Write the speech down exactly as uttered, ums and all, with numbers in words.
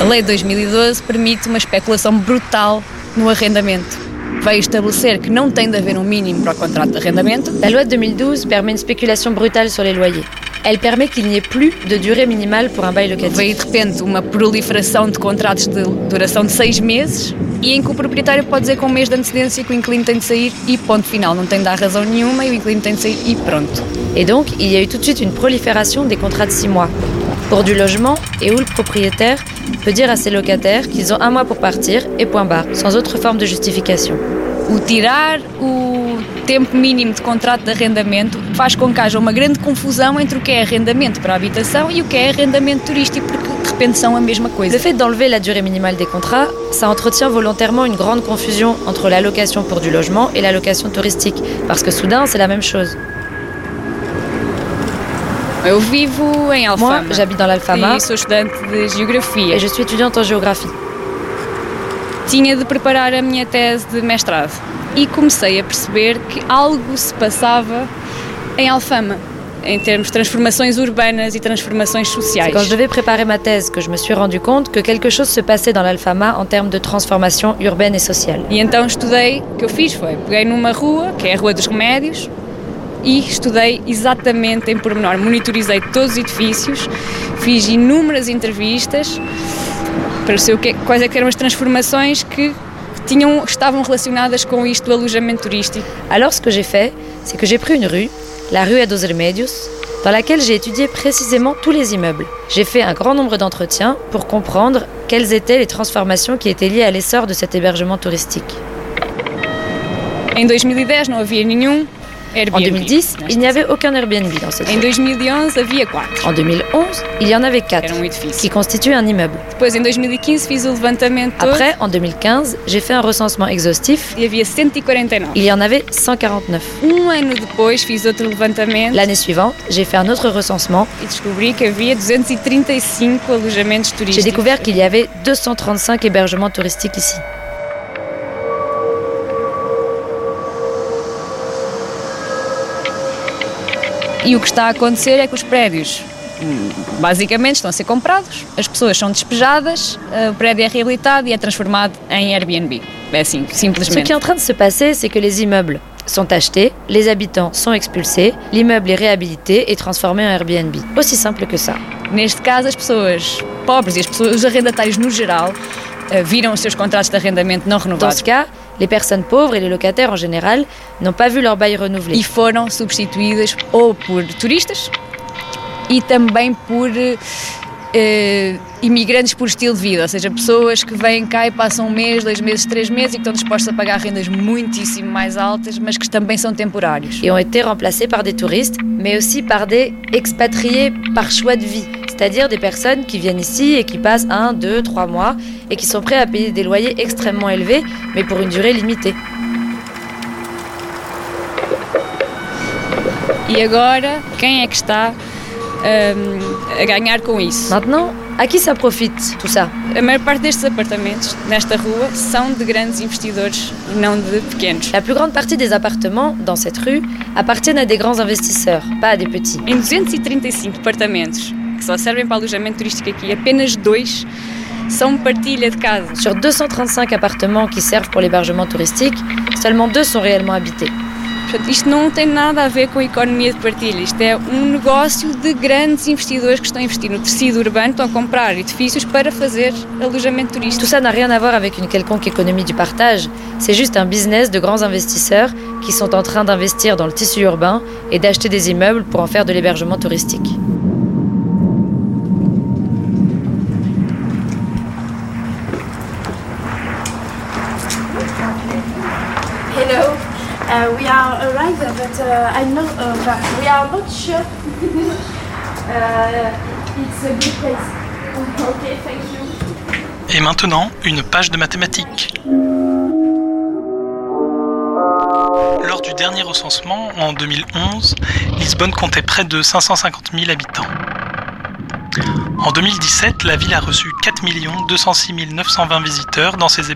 lei de dois mil e doze permite uma especulação brutal no arrendamento. Veio estabelecer que não tem de haver um mínimo para o contrato de arrendamento. La loi de deux mille douze permet une spéculation brutale sur les loyers. Elle permet qu'il n'y ait plus de durée minimale pour un bail locatif. Veio de repente uma proliferação de contratos de duração de seis meses e em que o proprietário pode dizer com um mês de antecedência que o inquilino tem de sair e ponto final. Não tem de dar razão nenhuma e o inquilino tem de sair e pronto. Et donc, il y a eu tout de suite une prolifération des contrats de six mois pour du logement et où le propriétaire peut dire à ses locataires qu'ils ont un mois pour partir et point barre, sans autre forme de justification. O tirar o tempo mínimo de contrato de arrendamento faz com que haja uma grande confusão entre o que é arrendamento para a habitação e o que é arrendamento turístico, porque de repente são a mesma coisa. Le fait d'enlever la durée minimale des contrats, ça entretient volontairement une grande confusion entre la location pour du logement et la location touristique, parce que soudain, c'est la même chose. Eu vivo em Alfama. Moi, j'habite dans l'Alfama e sou estudante de Geografia. et je suis étudiante en géographie. Tinha de preparar a minha tese de mestrado e comecei a perceber que algo se passava em Alfama, em termos de transformações urbanas e transformações sociais. C'est quand je devais préparer ma thèse que je me suis rendu compte que quelque chose se passait dans l'Alfama en termes de transformation urbaine et sociale. E então estudei, o que eu fiz foi, peguei numa rua, que é a Rua dos Remédios, e estudei exatamente em pormenor, monitorizei todos os edifícios, fiz inúmeras entrevistas para saber o que, quais é que eram as transformações que tinham, estavam relacionadas com isto do alojamento turístico. Alors ce que j'ai fait, c'est que j'ai pris une rue, la rue dos Remédios, dans laquelle j'ai étudié précisément tous les immeubles. J'ai fait un grand nombre d'entretiens pour comprendre quelles étaient les transformations qui étaient liées à l'essor de cet hébergement touristique. Em dois mil e dez não havia nenhum Airbnb. En deux mille dix, il n'y avait aucun Airbnb dans cette Em rue. dois mil e onze havia quatro. En deux mille onze, il y en avait quatre, Era um edifício. qui constituent un immeuble. Depois, em dois mil e quinze, fiz o levantamento todo. Après, en deux mille quinze, j'ai fait un recensement exhaustif. E havia cento e quarenta e nove. Il y en avait cent quarante-neuf. Um ano depois, fiz outro levantamento. L'année suivante, j'ai fait un autre recensement. E descobri que havia duzentos e trinta e cinco alojamentos J'ai turísticos. découvert qu'il y avait deux cent trente-cinq hébergements touristiques ici. E o que está a acontecer é que os prédios, basicamente, estão a ser comprados, as pessoas são despejadas, o prédio é reabilitado e é transformado em Airbnb. É assim, Ce simplesmente. qui est en train de se passer, c'est que les immeubles sont achetés, les habitants sont expulsés, l'immeuble est réhabilité et transformé en Airbnb. Aussi simple que ça. Neste caso, as pessoas pobres e as pessoas, os arrendatários no geral, eh, viram os seus contratos de arrendamento não Dans renovados ce cas, les personnes pauvres et les locataires en général n'ont pas vu leur bail renouvelé. e foram substituídas ou por turistas e também por eh, imigrantes por estilo de vida, ou seja, pessoas que vêm cá e passam um mês, dois meses, três meses e que estão dispostos a pagar rendas muitíssimo mais altas, mas que também são temporários. Et ont été remplacés par des touristes, mais aussi par des expatriés par choix de vie, c'est-à-dire des personnes qui viennent ici et qui passent un, deux, trois mois et qui sont prêts à payer des loyers extrêmement élevés, mais pour une durée limitée. E agora, quem é que está hum, a ganhar com isso? Maintenant, à qui ça profite tout ça? A maior parte destes apartamentos nesta rua são de grandes investidores e não de pequenos. La plus grande partie des appartements dans cette rue appartiennent à des grands investisseurs, pas à des petits. Em duzentos e trinta e cinco apartamentos que só servem para alojamento turístico aqui, apenas dois são partilha de casa. Sur deux cent trente-cinq appartements qui servent pour l'hébergement touristique, seulement deux sont réellement habités. Portanto, isto não tem nada a ver com a economia de partilha. Isto é um negócio de grandes investidores que estão a investir no tecido urbano, estão a comprar edifícios para fazer alojamento turístico. Tout ça n'a rien à voir avec une quelconque économie du partage, c'est juste un business de grands investisseurs qui sont en train d'investir dans le tissu urbain et d'acheter des immeubles pour en faire de l'hébergement touristique. Hello, uh, we are arrived, but uh, I'm not. Uh, but we are not sure. uh, it's a good place. Okay, thank you. Et maintenant, une page de mathématiques. Lors du dernier recensement, en deux mille onze, Lisbonne comptait près de cinq cent cinquante mille habitants. En deux mille dix-sept, la ville a reçu quatre millions deux cent six mille neuf cent vingt visiteurs dans ses